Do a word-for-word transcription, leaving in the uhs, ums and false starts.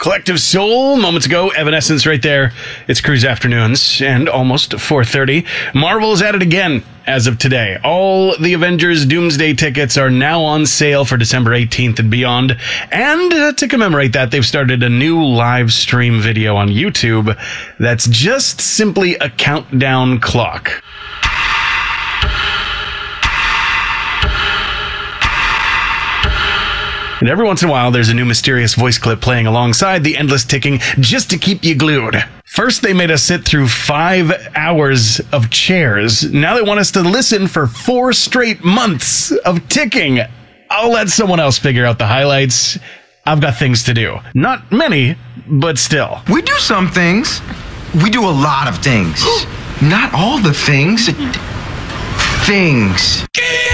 Collective Soul, moments ago. Evanescence right there. It's Cruise Afternoons and almost four thirty. Marvel is at it again as of today. All the Avengers Doomsday tickets are now on sale for December eighteenth and beyond. And uh, to commemorate that, they've started a new live stream video on YouTube that's just simply a countdown clock. And every once in a while, there's a new mysterious voice clip playing alongside the endless ticking just to keep you glued. First, they made us sit through five hours of chairs. Now they want us to listen for four straight months of ticking. I'll let someone else figure out the highlights. I've got things to do. Not many, but still. We do some things. We do a lot of things. Not all the things. Things.